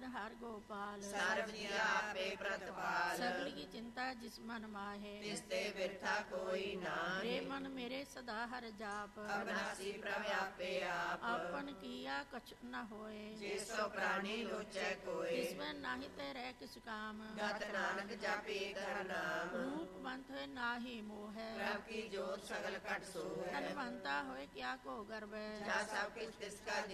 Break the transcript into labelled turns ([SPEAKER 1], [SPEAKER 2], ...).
[SPEAKER 1] जगत हर गोपाल
[SPEAKER 2] सर्व जिया आपे प्रतिपाल
[SPEAKER 1] सगल की चिंता जिस मन माहे
[SPEAKER 2] तिसते बिरथा कोई नाहि
[SPEAKER 1] रे मन मेरे सदा हर जाप
[SPEAKER 2] अविनाशी प्रभ आपे आप
[SPEAKER 1] आपन किया कछ न होए
[SPEAKER 2] जिसो प्राणी लोचै कोय
[SPEAKER 1] जिसमें नाही ते रह किस काम
[SPEAKER 2] गत नानक जापे कर नाम
[SPEAKER 1] रूप मंत है नाही मोह
[SPEAKER 2] प्रभ की जोत सगल कट सोहै
[SPEAKER 1] धनवंता होए क्या को गर्व
[SPEAKER 2] जा सब किछ तिसका